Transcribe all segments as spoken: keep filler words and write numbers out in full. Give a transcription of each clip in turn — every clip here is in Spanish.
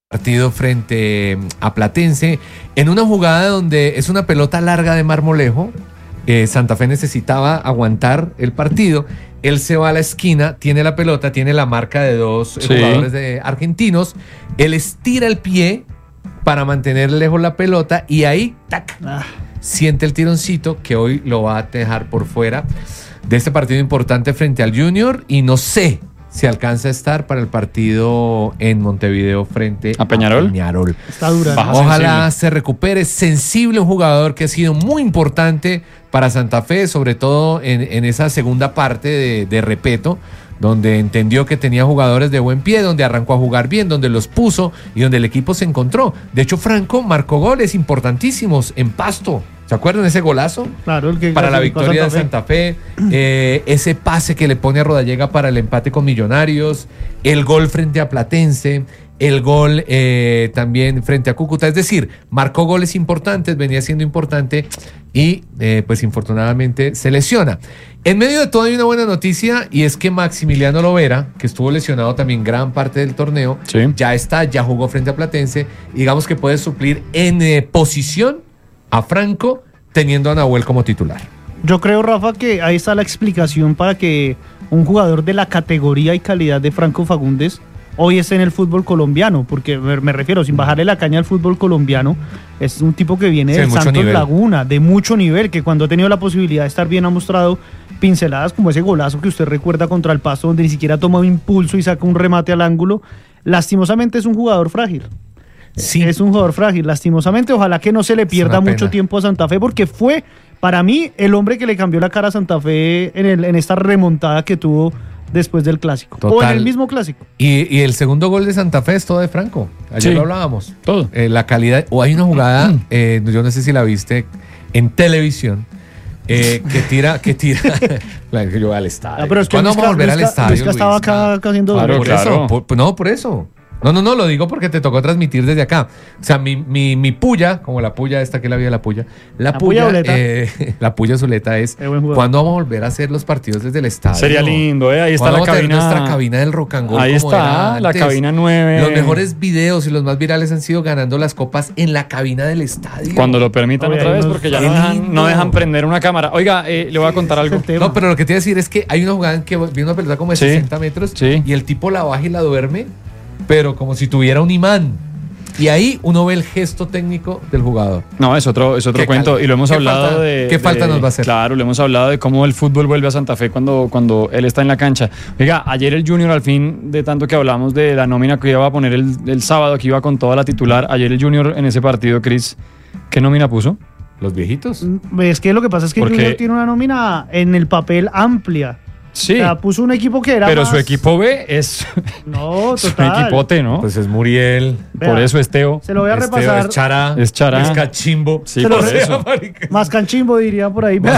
Partido frente a Platense en una jugada donde es una pelota larga de Marmolejo. eh, Santa Fe necesitaba aguantar el partido. Él se va a la esquina, tiene la pelota, tiene la marca de dos Sí. jugadores de argentinos. Él estira el pie para mantener lejos la pelota y ahí tac, Ah. siente el tironcito que hoy lo va a dejar por fuera de este partido importante frente al Junior, y no sé si alcanza a estar para el partido en Montevideo frente ¿A Peñarol? Peñarol. Está dura. Baja ¿no? Ojalá sensible. se recupere. Sensible, un jugador que ha sido muy importante para Santa Fe, sobre todo en, en esa segunda parte de, de Repeto, donde entendió que tenía jugadores de buen pie, donde arrancó a jugar bien, donde los puso y donde el equipo se encontró. De hecho, Franco marcó goles importantísimos en Pasto. ¿Se acuerdan de ese golazo? Claro, el que Para la clasificó a victoria de Santa Fe. Santa Fe, eh, ese pase que le pone a Rodallega para el empate con Millonarios, el gol frente a Platense, el gol eh, también frente a Cúcuta. Es decir, marcó goles importantes, venía siendo importante y eh, pues infortunadamente se lesiona. En medio de todo hay una buena noticia, y es que Maximiliano Lovera, que estuvo lesionado también gran parte del torneo, Sí. ya está, ya jugó frente a Platense, y digamos que puede suplir en eh, posición a Franco, teniendo a Nahuel como titular. Yo creo, Rafa, que ahí está la explicación para que un jugador de la categoría y calidad de Franco Fagundes hoy esté en el fútbol colombiano, porque me, me refiero, sin bajarle la caña al fútbol colombiano, es un tipo que viene Sí, del de mucho Santos nivel. Laguna, de mucho nivel, que cuando ha tenido la posibilidad de estar bien ha mostrado pinceladas como ese golazo que usted recuerda contra el Pasto, donde ni siquiera toma un impulso y saca un remate al ángulo. Lastimosamente es un jugador frágil. Sí. Es un jugador frágil, lastimosamente. Ojalá que no se le pierda una mucho pena. tiempo a Santa Fe, porque fue, para mí, el hombre que le cambió la cara a Santa Fe en, el, en esta remontada que tuvo después del Clásico. O en Total. el mismo Clásico. Y, y el segundo gol de Santa Fe es todo de Franco. Ayer Sí. lo hablábamos. Todo. Eh, la calidad. O hay una jugada, eh, yo no sé si la viste en televisión, eh, que tira, que tira. Claro, que yo voy al estadio. Ah, pero es que ¿Cuándo Luisca- vamos a volver al Luisca- estadio? Luisca estaba Luisca? acá haciendo Claro, Por claro. eso, por- no, por eso. No, no, no, lo digo porque te tocó transmitir desde acá. O sea, mi, mi, mi puya, como la puya esta que es la vida de la puya, la, La puya puya, Zuleta. eh, la puya Zuleta es, Qué buen jugador. ¿cuándo vamos a volver a hacer los partidos desde el estadio? Sería lindo, ¿eh? Ahí está ¿Cuándo la vamos a tener cabina. nuestra cabina del rock and roll Ahí como está, era la antes? cabina nueve. Los mejores videos y los más virales han sido ganando las copas en la cabina del estadio. Cuando lo permitan Oye, otra hay vez, unos- porque ya Qué no dejan, lindo. no dejan prender una cámara. Oiga, eh, le voy a contar algo. el tema. No, pero lo que te iba a decir es que hay una jugada en que viene una pelota como de Sí, sesenta metros sí. y el tipo la baja y la duerme, pero como si tuviera un imán. Y ahí uno ve el gesto técnico del jugador. No, es otro, es otro ¿Qué cuento. cal- Y lo hemos qué hablado falta- de. qué falta de- nos va a hacer? Claro, lo hemos hablado de cómo el fútbol vuelve a Santa Fe cuando, cuando él está en la cancha. Oiga, ayer el Junior, al fin, de tanto que hablamos de la nómina que iba a poner el, el sábado, que iba con toda la titular. Ayer el Junior en ese partido, Cris, ¿qué nómina puso? Los viejitos. Es que lo que pasa es que Porque- Junior tiene una nómina en el papel amplia. Sí, O sea, puso un equipo que era pero más- su equipo B es No, su total. equipote, ¿no? Pues es Muriel. Vea, Por eso es Teo. Se lo voy a es Teo, repasar. es Chará. Es Chará. Es Cachimbo. Sí, Se lo por re- eso. marica. Más canchimbo, diría por ahí.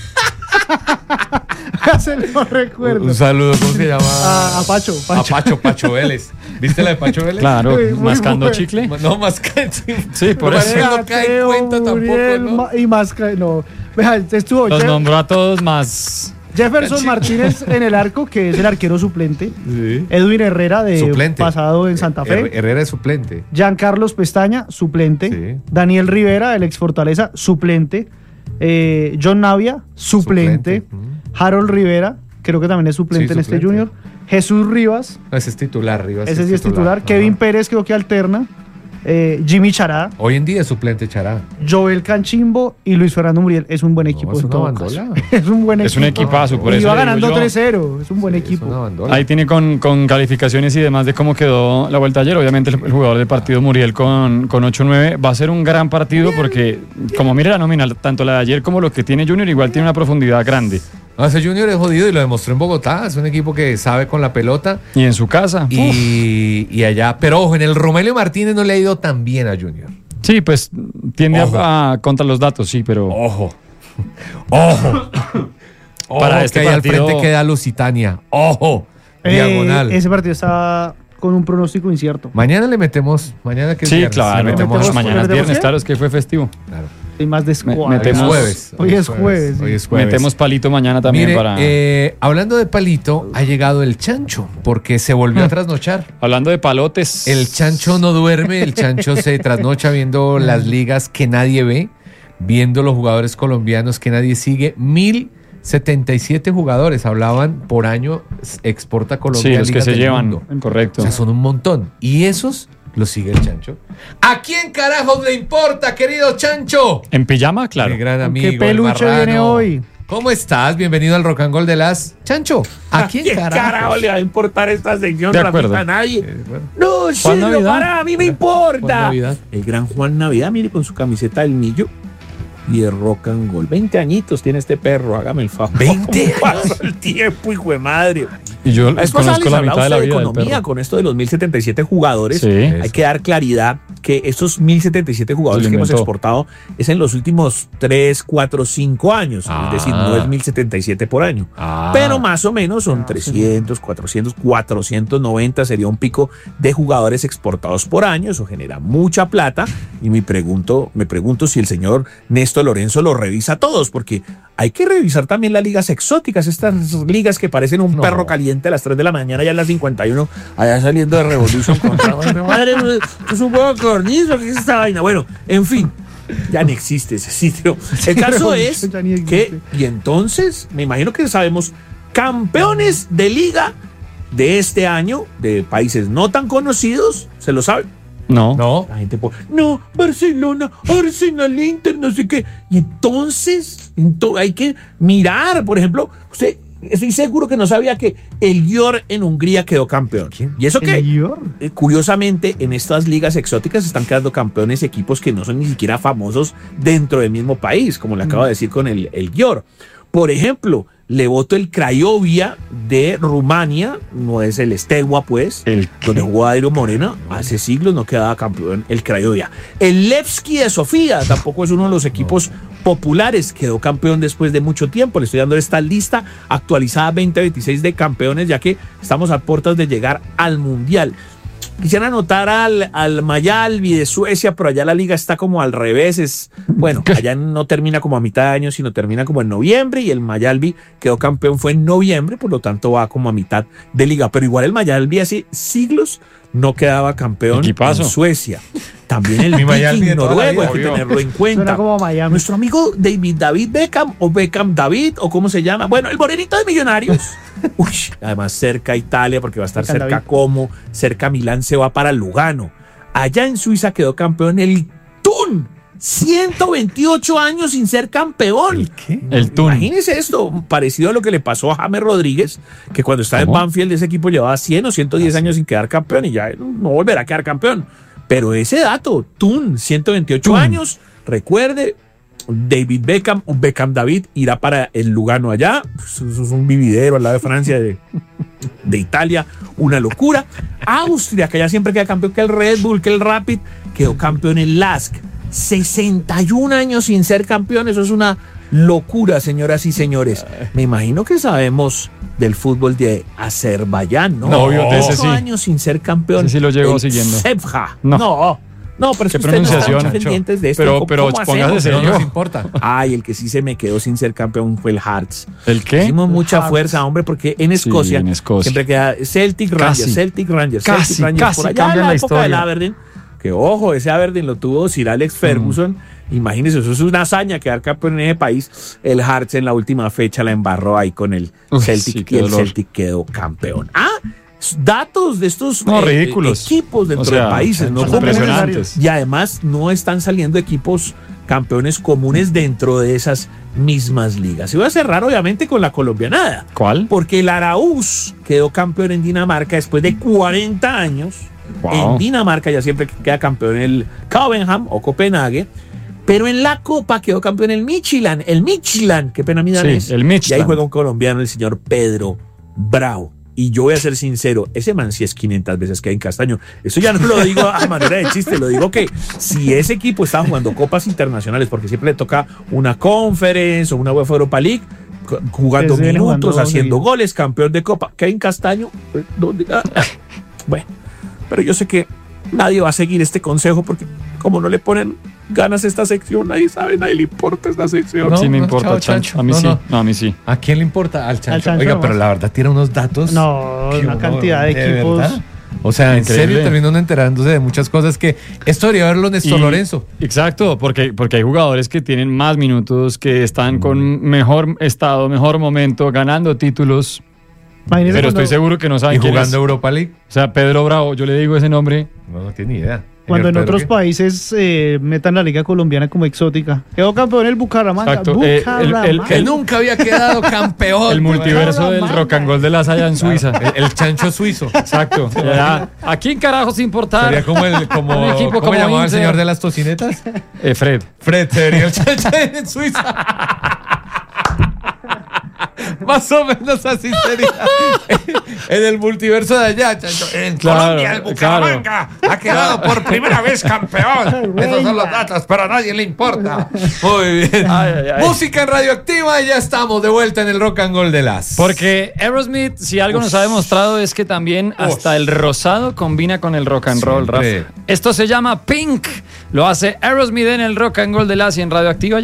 Se lo recuerdo. Un saludo, ¿cómo se llama? A, a Pacho, Pacho. A Pacho, Pacho Vélez. ¿Viste la de Pacho Vélez? Claro, Muy, muy mascando bueno. chicle. No, más que Sí, por No, eso. él no cae en cuenta tampoco, Muriel, ¿no? Ma- Y más, no. Vea, estuvo Los Jeff- nombró a todos más. Jefferson Martínez en el arco, que es el arquero suplente. Sí. Edwin Herrera, de Suplente. pasado en Santa Fe. Her- Herrera es suplente. Giancarlos Pestaña, suplente. Sí. Daniel Rivera, el ex Fortaleza, suplente. Eh, John Navia, suplente. Suplente. Harold Rivera, creo que también es suplente Sí, en este suplente. Junior. Jesús Rivas, No, ese es titular, Rivas. ese sí es titular. Ajá. Kevin Pérez, creo que alterna. Eh, Jimmy Chará, Hoy en día es suplente Chará. Joel Canchimbo y Luis Fernando Muriel. Es un buen equipo. es en una todo bandola. caso. Es un buen Es equipo. un equipazo, por Y eso iba le digo ganando yo. tres cero. Es un buen Sí, equipo. es una bandola. Ahí tiene con, con calificaciones y demás de cómo quedó la vuelta ayer. Obviamente el, el jugador del partido Muriel con, con ocho nueve va a ser un gran partido porque como mire la nómina, tanto la de ayer como lo que tiene Junior igual tiene una profundidad grande. No, ese Junior es jodido y lo demostró en Bogotá. Es un equipo que sabe con la pelota. Y en su casa. uf. Y, y allá. Pero ojo, en el Romelio Martínez no le ha ido tan bien a Junior. Sí, pues tiende Ojo. a, a contra los datos, sí, pero Ojo. Ojo. Ojo, Para este que ahí partido- al frente queda Lusitania. Ojo. Eh, Diagonal. ese partido está con un pronóstico incierto. Mañana le metemos. Mañana que es sí, viernes, claro. le metemos. metemos- mañana ¿le es metemos viernes, qué? claro, es que fue festivo. Claro. Estoy más descuadrado. Me- metemos- jueves. Hoy es jueves. sí. Hoy es jueves. Metemos palito mañana también Mire, para... eh, hablando de palito, ha llegado el chancho, porque se volvió a trasnochar. Hablando de palotes. El chancho no duerme, el chancho se trasnocha viendo las ligas que nadie ve, viendo los jugadores colombianos que nadie sigue. Mil setenta y siete jugadores, hablaban por año, exporta Colombia. Sí, a los que ligas se del llevan, mundo. correcto. O sea, son un montón. Y esos los sigue el chancho. ¿A quién carajos le importa, querido chancho? ¿En pijama? Claro. Mi gran ¿Con amigo. qué peluche el marrano. viene hoy? ¿Cómo estás? Bienvenido al Rock and Roll de las... Chancho, ¿a quién ¿Qué carajos? carajo le va a importar esta sección? De No la acuerdo. pinta a nadie. Eh, bueno. No, sí, Navidad. para a mí me Juan importa. Navidad. El gran Juan Navidad, mire, con su camiseta del Millo y de Rock and Roll. veinte añitos tiene este perro, hágame el favor. ¿veinte ¿Cómo pasa el tiempo, hijo de madre? Y yo Es pasada conozco les la hablaba mitad de la usted vida del economía perro. con esto de los mil setenta y siete jugadores. Sí. Hay que dar claridad que estos mil setenta y siete jugadores Se lo que hemos inventó. exportado es en los últimos tres, cuatro, cinco años. Ah. Es decir, no es mil setenta y siete por año. Ah. Pero más o menos son trescientos, cuatrocientos, cuatrocientos noventa sería un pico de jugadores exportados por año. Eso genera mucha plata. Y me pregunto, me pregunto si el señor Néstor Lorenzo lo revisa a todos, porque hay que revisar también las ligas exóticas, estas ligas que parecen un No. perro caliente a las tres de la mañana, ya a las cincuenta y uno, allá saliendo de Revolution contra. Ay, mi madre, es un huevo cornizo, ¿qué es esta vaina? Bueno, en fin. Ya no existe ese sitio. El caso es ya ni existe. que, y entonces, me imagino que sabemos, campeones de liga de este año, de países no tan conocidos, ¿se lo sabe? No. No. La gente pone, no, Barcelona, Arsenal, Inter, no sé qué. Y entonces, ento- hay que mirar, por ejemplo, usted, estoy seguro que no sabía que el Győr en Hungría quedó campeón. ¿Quién? ¿Y eso qué? ¿El Győr? Eh, Curiosamente, en estas ligas exóticas están quedando campeones equipos que no son ni siquiera famosos dentro del mismo país, como le acabo de decir con el, el Győr. Por ejemplo, le voto el Craiovia de Rumania, no es el Steaua, pues, ¿El donde jugó Dairo Moreno, hace siglos no quedaba campeón el Craiovia. El Levski de Sofía tampoco es uno de los equipos populares, quedó campeón después de mucho tiempo. Le estoy dando esta lista actualizada veinte veintiséis de campeones, ya que estamos a puertas de llegar al Mundial. Quisiera anotar al, al Mayalvi de Suecia, pero allá la liga está como al revés. Es, bueno, allá no termina como a mitad de año, sino termina como en noviembre. Y el Mayalvi quedó campeón fue en noviembre, por lo tanto va como a mitad de liga. Pero igual el Mayalvi hace siglos no quedaba campeón Equipazo. en Suecia. También el Mi Mayalvi Viking de toda la noruego, vida, hay que obvio. tenerlo en cuenta. Suena como Miami. Nuestro amigo David David Beckham o Beckham David o cómo se llama. Bueno, el morenito de Millonarios. Uy, además cerca a Italia porque va a estar Beckham cerca David. Como, cerca a Milán se va para Lugano. Allá en Suiza quedó campeón el Thun. ciento veintiocho años sin ser campeón. ¿El qué? El Thun. Imagínese esto, parecido a lo que le pasó a James Rodríguez, que cuando estaba ¿Cómo? en Banfield ese equipo llevaba cien o ciento diez años sin quedar campeón y ya no volverá a quedar campeón. Pero ese dato, Thun, ciento veintiocho Thun. años, recuerde, David Beckham o Beckham David irá para el Lugano allá. Eso es un vividero al lado de Francia, de, de Italia, una locura. Austria, que allá siempre queda campeón, que el Red Bull, que el Rapid, quedó campeón en Lask. sesenta y un años sin ser campeón, eso es una locura, señoras y señores. Me imagino que sabemos del fútbol de Azerbaiyán, ¿no? No, obvio, de ese Ocho sí. años sin ser campeón. Ese sí lo llevo El siguiendo. Sevja. No. No. no, pero es ¿Qué que ustedes no están pronunciación? pendientes de esto. Pero- ¿Cómo- pero cómo póngase hacemos? serio. No nos importa. Ay, el que sí se me quedó sin ser campeón fue el Hearts. ¿El qué? Hicimos mucha Hearts. fuerza, hombre, porque en Escocia, en Escocia. siempre queda Celtic Rangers, Casi. Celtic Rangers, Casi, Celtic Rangers. casi por allá en cambian la la época del historia. Aberdeen, que ojo, ese Aberdeen lo tuvo Sir Alex Ferguson. Imagínense, eso es una hazaña quedar campeón en ese país. El Hearts en la última fecha la embarró ahí con el Uy, Celtic sí, qué y el dolor. Celtic quedó campeón. Ah, datos de estos No, eh, ridículos. equipos dentro O sea, de países, no son comunes. impresionantes. Y además no están saliendo equipos campeones comunes dentro de esas mismas ligas. Y voy a cerrar obviamente con la colombianada. ¿Cuál? Porque el Araúz quedó campeón en Dinamarca después de cuarenta años. Wow. En Dinamarca ya siempre queda campeón el Copenhagen o Copenhague. Pero en la Copa quedó campeón el Midtjylland. El Midtjylland, qué pena mi danés. Sí, el Y ahí Midtjylland. juega un colombiano, el señor Pedro Bravo. Y yo voy a ser sincero, ese man sí es quinientas veces que hay en Castaño. Eso ya no lo digo a manera de chiste, lo digo que si ese equipo estaba jugando copas internacionales, porque siempre le toca una Conference o una UEFA Europa League, cu- jugando Se viene minutos, jugando haciendo seguido. goles, campeón de copa. Kevin Castaño, eh, ¿dónde? Ah, ah. Bueno, pero yo sé que nadie va a seguir este consejo porque como no le ponen ganas esta sección, nadie sabe, nadie le importa esta sección. No, sí me no, importa, chao, Chancho. Chancho. A mí No, sí. no. No, a mí sí. ¿A quién le importa? Al Chancho. Chancho Oiga, nomás. pero la verdad tira unos datos. No, que una uno, cantidad de equipos. verdad. O sea, en Increíble. serio termina uno enterándose de muchas cosas que esto debería verlo Néstor Y- Lorenzo. Exacto, porque, porque hay jugadores que tienen más minutos, que están con mejor estado, mejor momento, ganando títulos. Imagínese Pero cuando, estoy seguro que no Y saben quién jugando es. Europa League. O sea, Pedro Bravo, yo le digo ese nombre. No, no tiene ni idea. cuando en Señor otros Pedro, ¿qué? países eh, metan la liga colombiana como exótica. Quedó campeón el Bucaramanga. Exacto, eh, el- Bucaramanga. el- Que nunca había quedado campeón. El multiverso del Bucaramanga. rock and roll de las allá en Suiza. El, el chancho suizo. Exacto. Ya, ¿a quién carajos importar? Sería como el como, Un equipo ¿cómo como llamaba el Inter. señor de las tocinetas? Eh, Fred. Fred, sería el chancho en Suiza. Más o menos así sería. En el multiverso de allá, chancho. En Claro, Colombia, el Bucaramanga ha quedado por primera vez campeón. Esos son los datos, pero a nadie le importa. Muy bien. Ay, ay, ay. Música en Radioactiva y ya estamos de vuelta en el Rock and Roll de las. Porque Aerosmith, si algo nos ha demostrado es que también hasta el rosado combina con el rock and roll, Siempre. Rafa. Esto se llama Pink. Lo hace Aerosmith en el Rock and Roll de las y en Radioactiva.